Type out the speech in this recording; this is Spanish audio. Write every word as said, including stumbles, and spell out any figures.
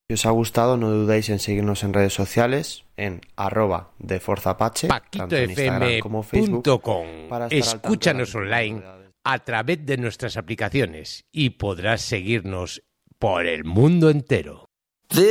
Si os ha gustado, no dudéis en seguirnos en redes sociales, en arroba de forzapache, tanto en Instagram como Facebook, paquito f m punto com. para estar al tanto de Escúchanos las online novedades. a través de nuestras aplicaciones y podrás seguirnos por el mundo entero.